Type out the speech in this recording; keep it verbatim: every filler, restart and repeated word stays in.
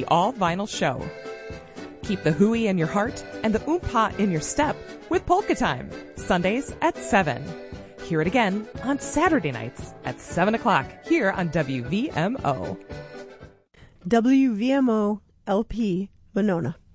all-vinyl show. Keep the hooey in your heart and the oompa in your step with Polka Time, Sundays at seven. Hear it again on Saturday nights at seven o'clock here on W V M O. W V M O L P Monona.